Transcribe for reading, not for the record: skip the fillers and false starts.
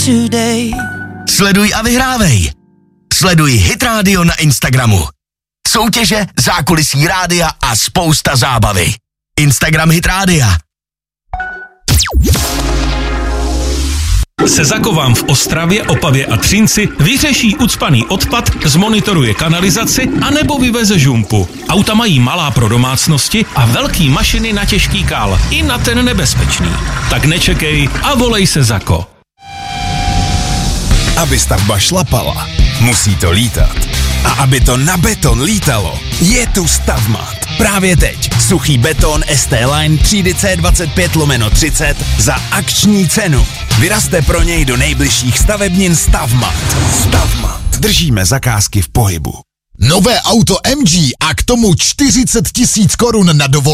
today. Sleduj a vyhrávej. Sleduj Hit Radio na Instagramu. Soutěže, zákulisí rádia a spousta zábavy. Instagram Hit Rádia. Sezako vám v Ostravě, Opavě a Třinci vyřeší ucpaný odpad, zmonitoruje kanalizaci anebo vyveze žumpu. Auta mají malá pro domácnosti a velký mašiny na těžký kál. I na ten nebezpečný. Tak nečekej a volej Sezako. Aby stavba šlapala, musí to lítat. A aby to na beton lítalo, je tu Stavmat. Právě teď suchý beton ST-Line třídy C25/30 za akční cenu. Vyrazte pro něj do nejbližších stavebnin Stavmat. Stavmat. Držíme zakázky v pohybu. Nové auto MG a k tomu 40 000 korun na dovolenou.